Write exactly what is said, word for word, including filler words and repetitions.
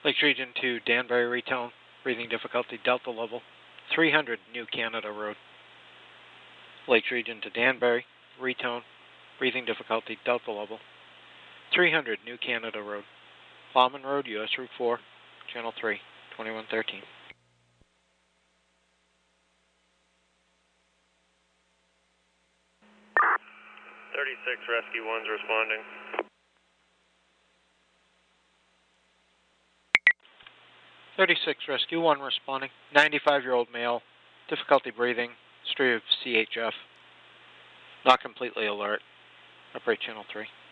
Lakes Region to Danbury, retone, breathing difficulty, delta level, three hundred New Canada Road. Lakes Region to Danbury, retone, breathing difficulty, delta level, three hundred New Canada Road. Plowman Road, U S Route four, Channel three, twenty-one thirteen. thirty-six, Rescue one's responding. thirty-six, Rescue one responding. ninety-five-year-old male, difficulty breathing, history of C H F. Not completely alert. Operate Channel three.